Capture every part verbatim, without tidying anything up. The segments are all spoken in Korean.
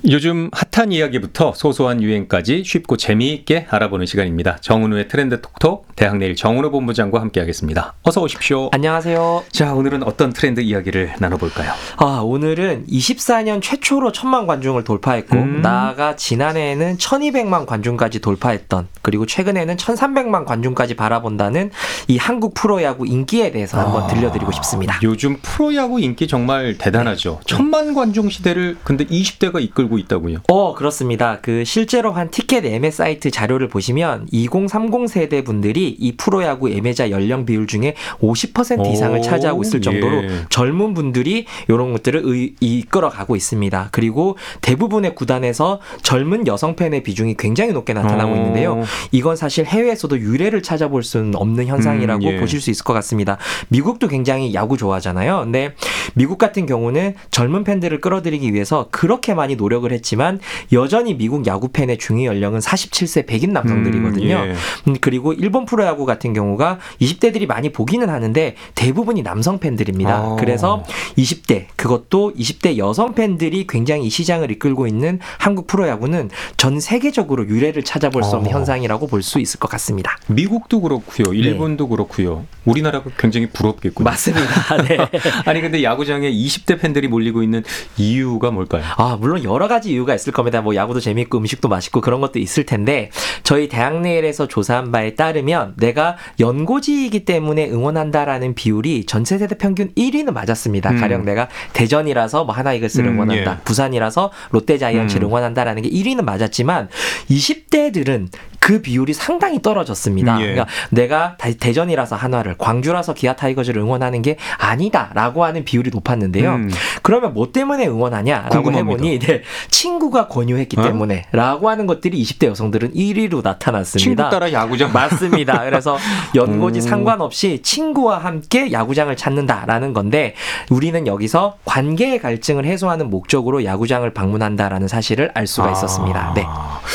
요즘 핫한 이야기부터 소소한 유행까지 쉽고 재미있게 알아보는 시간입니다. 정은우의 트렌드 톡톡, 대학내일 정은우 본부장과 함께하겠습니다. 어서 오십시오. 안녕하세요. 자, 오늘은 어떤 트렌드 이야기를 나눠볼까요? 아, 오늘은 이십사 년 최초로 천만 관중을 돌파했고 음. 나아가 지난해에는 천이백만 관중까지 돌파했던, 그리고 최근에는 천삼백만 관중까지 바라본다는 이 한국 프로야구 인기에 대해서 한번 아, 들려드리고 싶습니다. 요즘 프로야구 인기 정말 대단하죠. 네. 천만 관중 시대를 근데 이십 대가 이끌고 있다고요? 어, 그렇습니다. 그 실제로 한 티켓 예매 사이트 자료를 보시면 이십 삼십 세대 분들이 이 프로야구 예매자 연령 비율 중에 오십 퍼센트 이상을 차지하고 있을 정도로 예. 젊은 분들이 이런 것들을 의, 이끌어가고 있습니다. 그리고 대부분의 구단에서 젊은 여성 팬의 비중이 굉장히 높게 나타나고 오. 있는데요. 이건 사실 해외에서도 유례를 찾아볼 수는 없는 현상이라고 음, 예. 보실 수 있을 것 같습니다. 미국도 굉장히 야구 좋아하잖아요. 근데 미국 같은 경우는 젊은 팬들을 끌어들이기 위해서 그렇게 많이 노력을 했지만 여전히 미국 야구 팬의 중위 연령은 사십칠 세 백인 남성들이거든요. 음, 예. 그리고 일본 프로야구 같은 경우가 이십 대들이 많이 보기는 하는데 대부분이 남성 팬들입니다. 아. 그래서 이십 대, 그것도 이십 대 여성 팬들이 굉장히 이 시장을 이끌고 있는 한국 프로야구는 전 세계적으로 유례를 찾아볼 수 없는 아. 현상이라고 볼 수 있을 것 같습니다. 미국도 그렇고요. 일본도 네. 그렇고요. 우리나라가 굉장히 부럽겠군요. 맞습니다. 네. 아니 근데 야구장에 이십 대 팬들이 몰리고 있는 이유가 뭘까요? 아, 물론 여러 가지 이유가 있을 겁니다. 뭐 야구도 재밌고 음식도 맛있고 그런 것도 있을 텐데, 저희 대학내일에서 조사한 바에 따르면 내가 연고지이기 때문에 응원한다라는 비율이 전체 세대 평균 일 위는 맞았습니다. 음. 가령 내가 대전이라서 뭐 하나이글스를 음, 응원한다. 예. 부산이라서 롯데자이언츠를 음. 응원한다라는 게 일 위는 맞았지만 이십 대들은 그 비율이 상당히 떨어졌습니다. 예. 그러니까 내가 대전이라서 한화를, 광주라서 기아 타이거즈를 응원하는 게 아니다라고 하는 비율이 높았는데요. 음. 그러면 뭐 때문에 응원하냐라고 궁금합니다. 해보니 네, 친구가 권유했기 어? 때문에 라고 하는 것들이 이십 대 여성들은 일 위로 나타났습니다. 친구 따라 야구장. 맞습니다. 그래서 연고지 상관없이 친구와 함께 야구장을 찾는다라는 건데, 우리는 여기서 관계의 갈증을 해소하는 목적으로 야구장을 방문한다라는 사실을 알 수가 있었습니다. 아, 네.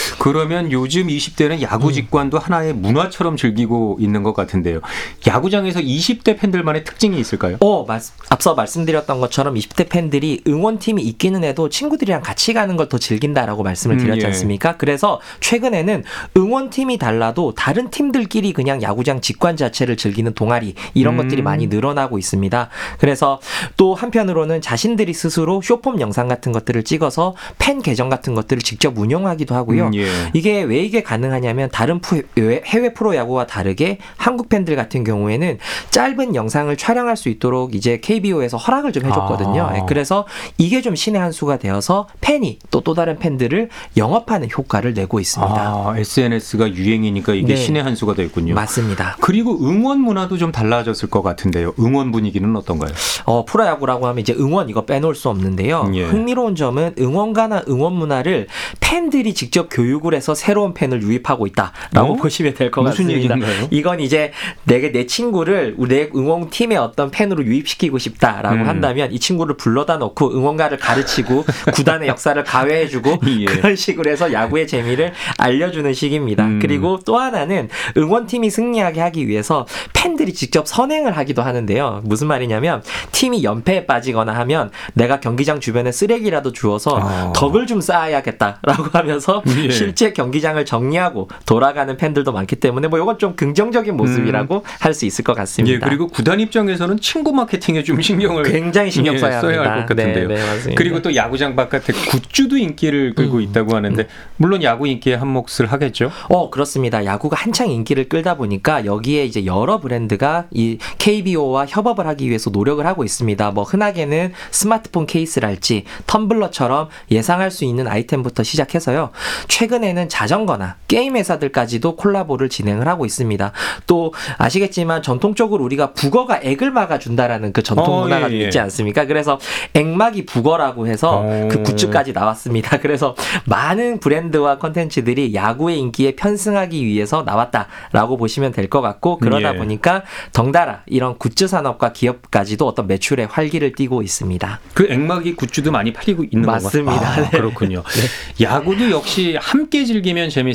그러면 요즘 이십 대는 야구 직관도 음. 하나의 문화처럼 즐기고 있는 것 같은데요. 야구장에서 이십 대 팬들만의 특징이 있을까요? 어, 맞, 앞서 말씀드렸던 것처럼 이십 대 팬들이 응원팀이 있기는 해도 친구들이랑 같이 가는 걸 더 즐긴다라고 말씀을 드렸지 음, 예. 않습니까? 그래서 최근에는 응원팀이 달라도 다른 팀들끼리 그냥 야구장 직관 자체를 즐기는 동아리, 이런 음. 것들이 많이 늘어나고 있습니다. 그래서 또 한편으로는 자신들이 스스로 쇼폼 영상 같은 것들을 찍어서 팬 계정 같은 것들을 직접 운영하기도 하고요. 음, 예. 이게 왜 이게 가능하냐면 다른 푸, 해외 프로야구와 다르게 한국 팬들 같은 경우에는 짧은 영상을 촬영할 수 있도록 이제 케이비오에서 허락을 좀 해줬거든요. 아. 그래서 이게 좀 신의 한 수가 되어서 팬이 또 또 다른 팬들을 영업하는 효과를 내고 있습니다. 아, 에스엔에스가 유행이니까 이게 네. 신의 한 수가 됐군요. 맞습니다. 그리고 응원 문화도 좀 달라졌을 것 같은데요. 응원 분위기는 어떤가요? 어, 프로야구라고 하면 이제 응원 이거 빼놓을 수 없는데요. 예. 흥미로운 점은 응원가나 응원 문화를 팬들이 직접 교육을 해서 새로운 팬을 유입하고 있다라고 어? 보시면 될 것 같습니다. 무슨 얘기인가요? 이건 이제 내게 내 친구를 내 응원팀의 어떤 팬으로 유입시키고 싶다라고 음. 한다면 이 친구를 불러다 놓고 응원가를 가르치고 구단의 역사를 가외해주고 예. 그런 식으로 해서 야구의 재미를 알려주는 식입니다. 음. 그리고 또 하나는 응원팀이 승리하게 하기 위해서 팬들이 직접 선행을 하기도 하는데요. 무슨 말이냐면 팀이 연패에 빠지거나 하면 내가 경기장 주변에 쓰레기라도 주워서 아. 덕을 좀 쌓아야겠다라고 하면서 예. 실제 경기장을 정리하고 돌아가는 팬들도 많기 때문에 뭐 이건 좀 긍정적인 모습이라고 음. 할 수 있을 것 같습니다. 예, 그리고 구단 입장에서는 친구 마케팅에 좀 신경을 굉장히 신경 예, 써야, 써야 할 것 같은데요. 네, 네, 그리고 또 야구장 바깥에 굿즈도 인기를 끌고 음. 있다고 하는데 음. 물론 야구 인기에 한 몫을 하겠죠? 어, 그렇습니다. 야구가 한창 인기를 끌다 보니까 여기에 이제 여러 브랜드가 이 케이비오와 협업을 하기 위해서 노력을 하고 있습니다. 뭐 흔하게는 스마트폰 케이스랄지 텀블러처럼 예상할 수 있는 아이템부터 시작해서요. 최근에는 자전거나 게임 회사들까지도 콜라보를 진행을 하고 있습니다. 또 아시겠지만 전통적으로 우리가 북어가 액을 막아준다라는 그 전통 어, 문화가 예, 예. 있지 않습니까? 그래서 액막이 북어라고 해서 오. 그 굿즈까지 나왔습니다. 그래서 많은 브랜드와 컨텐츠들이 야구의 인기에 편승하기 위해서 나왔다라고 보시면 될 것 같고, 그러다 예. 보니까 덩달아 이런 굿즈 산업과 기업까지도 어떤 매출의 활기를 띠고 있습니다. 그 액막이 굿즈도 많이 팔리고 있는 건가요? 맞습니다. 아, 네. 그렇군요. 네. 야구도 역시 함께 즐기면 재밌으니까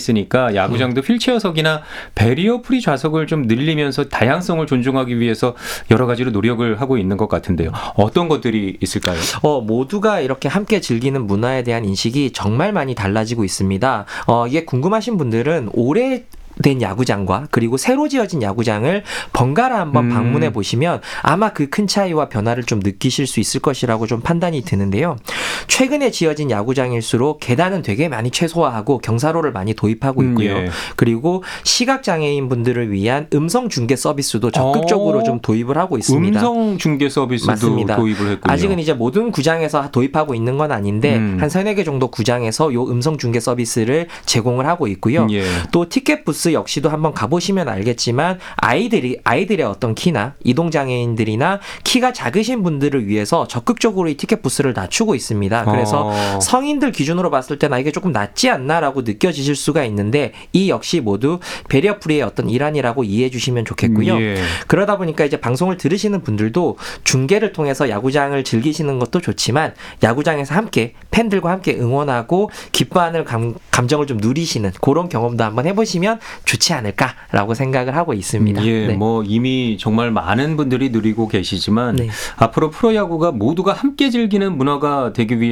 보니까 야구장도 휠체어석이나 배리어 프리 좌석을 좀 늘리면서 다양성을 존중하기 위해서 여러 가지로 노력을 하고 있는 것 같은데요. 어떤 것들이 있을까요? 어, 모두가 이렇게 함께 즐기는 문화에 대한 인식이 정말 많이 달라지고 있습니다. 어, 이게 궁금하신 분들은 올해 된 야구장과 그리고 새로 지어진 야구장을 번갈아 한번 음. 방문해 보시면 아마 그 큰 차이와 변화를 좀 느끼실 수 있을 것이라고 좀 판단이 드는데요. 최근에 지어진 야구장일수록 계단은 되게 많이 최소화하고 경사로를 많이 도입하고 있고요. 음, 예. 그리고 시각장애인 분들을 위한 음성 중계 서비스도 적극적으로 어. 좀 도입을 하고 있습니다. 음성 중계 서비스도 맞습니다. 도입을 했군요. 아직은 이제 모든 구장에서 도입하고 있는 건 아닌데 음. 한 서너 개 정도 구장에서 요 음성 중계 서비스를 제공을 하고 있고요. 예. 또 티켓 부스 역시도 한번 가보시면 알겠지만 아이들이 아이들의 어떤 키나 이동 장애인들이나 키가 작으신 분들을 위해서 적극적으로 이 티켓 부스를 낮추고 있습니다. 그래서 어. 성인들 기준으로 봤을 때나 이게 조금 낮지 않나라고 느껴지실 수가 있는데 이 역시 모두 배리어 프리의 어떤 일환이라고 이해해 주시면 좋겠고요. 예. 그러다 보니까 이제 방송을 들으시는 분들도 중계를 통해서 야구장을 즐기시는 것도 좋지만 야구장에서 함께 팬들과 함께 응원하고 기뻐하는 감, 감정을 좀 누리시는 그런 경험도 한번 해보시면 좋지 않을까라고 생각을 하고 있습니다. 예, 네. 뭐 이미 정말 많은 분들이 누리고 계시지만 네. 앞으로 프로야구가 모두가 함께 즐기는 문화가 되기 위해